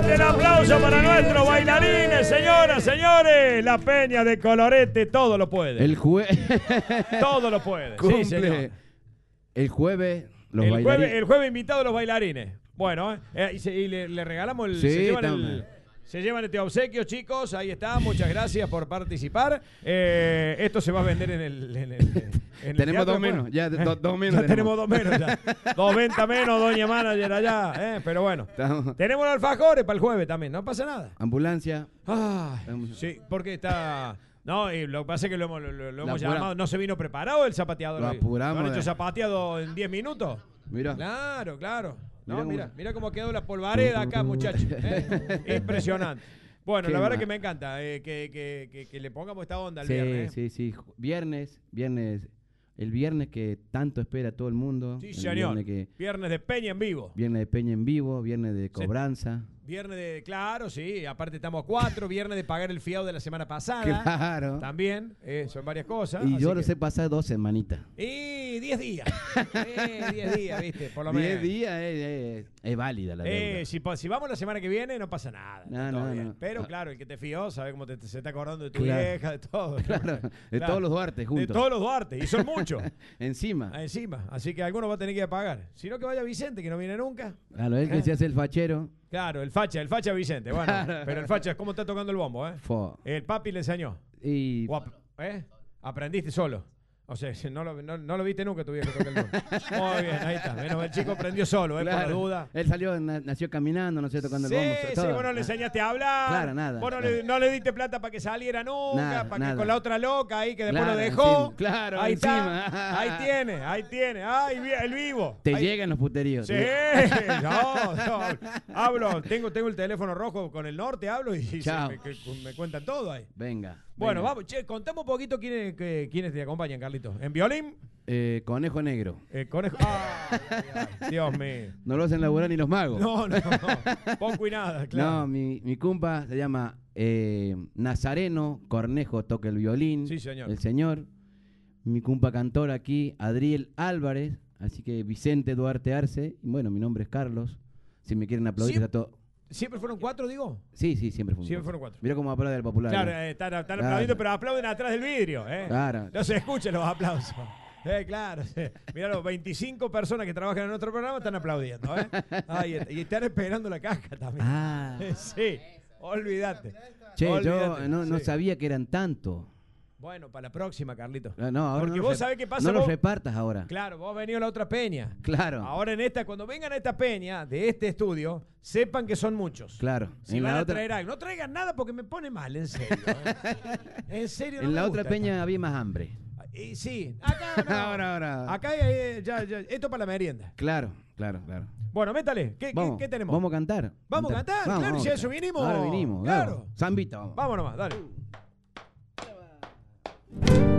Fuerte el aplauso para nuestros bailarines, señoras, señores. La Peña de Colorete todo lo puede. Todo lo puede. Cumple. Sí, señor. El jueves, los bailarines. El jueves invitado a los bailarines. Bueno, y le regalamos el... Sí, se llevan este obsequio, chicos. Ahí está. Muchas gracias por participar. Esto se va a vender en el tenemos teatro, 2 menos. Ya, 2 menos. Ya tenemos 2 menos. Ya. 2 ventas menos, doña manager allá. Pero bueno. Tenemos los alfajores para el jueves también. No pasa nada. Ambulancia. Sí, porque está... No, y lo que pasa es que lo hemos llamado. No se vino preparado el zapateador. Lo apuramos. Lo han hecho zapateado en 10 minutos. Mira. Claro. No, mira cómo quedó la polvareda acá, muchachos. Impresionante. Bueno, la verdad que me encanta que le pongamos esta onda al viernes. Sí. Viernes. El viernes que tanto espera todo el mundo. Sí, señor. Viernes de Peña en vivo. Viernes de Peña en vivo, viernes de cobranza. Viernes de, claro, sí, aparte estamos 4, viernes de pagar el fiado de la semana pasada. Claro. También, son varias cosas. Y yo lo sé pasar 2 semanitas. Y 10 días. 10 días, viste, por lo menos. 10 días es válida la deuda. Si vamos la semana que viene, no pasa nada. No. Pero claro, el que te fió sabe cómo se está acordando de tu vieja, de todo. Claro, de todos los Duarte juntos. De todos los Duarte, y son muchos. Encima. Así que algunos va a tener que pagar. Si no, que vaya Vicente, que no viene nunca. Claro, él que se hace el fachero. Claro, el facha Vicente. Bueno, pero el facha, ¿cómo está tocando el bombo? El papi le enseñó. Aprendiste solo. O sea, no lo viste nunca tu viejo tocar el bombo. Muy bien, ahí está. Menos el chico aprendió solo, por la duda. Él nació caminando, no sé, tocando el bombo. Sí, vos no le enseñaste a hablar. Claro, nada. Vos no le diste plata para que saliera nunca, para que con la otra loca ahí que después claro, lo dejó. Encima. Claro, ahí encima. Está. Ahí tiene. Ay, el vivo. Te llegan los puteríos. Sí, no. Hablo, tengo el teléfono rojo con el norte, hablo y me cuentan todo ahí. Venga. Bueno, vamos, contamos un poquito quiénes te acompañan, Carlitos. ¿En violín? Conejo Negro. Conejo. Dios mío. No lo hacen laburar ni los magos. No. Poco y nada, claro. No, mi compa se llama Nazareno Cornejo, toca el violín. Sí, señor. El señor. Mi compa cantor aquí, Adriel Álvarez. Así que Vicente Duarte Arce. Y bueno, mi nombre es Carlos. Si me quieren aplaudir, está todo. ¿Siempre fueron 4, digo? Sí, siempre fueron 4. Mira cómo aplaude el popular. Claro, están aplaudiendo, pero aplauden atrás del vidrio. Claro. No se escuchan los aplausos. Claro. Mirá, los 25 personas que trabajan en nuestro programa están aplaudiendo. Y están esperando la caja también. Sí, olvídate. Che, yo no sabía que eran tantos. Bueno, para la próxima, Carlito. No, ahora porque vos sabés qué pasa. No los repartas ahora. Claro, vos venís a la otra peña. Claro. Ahora cuando vengan a esta peña de este estudio, sepan que son muchos. Claro. Si van a traer algo. No traigan nada porque me pone mal, en serio. En serio, no en me la gusta otra peña había más hambre. Sí, acá no. ahora. Acá ya, esto para la merienda. Claro. Bueno, métale. ¿Qué tenemos? Vamos a cantar. Vamos a cantar, claro, y si a eso vinimos. Ahora vinimos, claro. Zambita, vamos. Vámonos más, dale.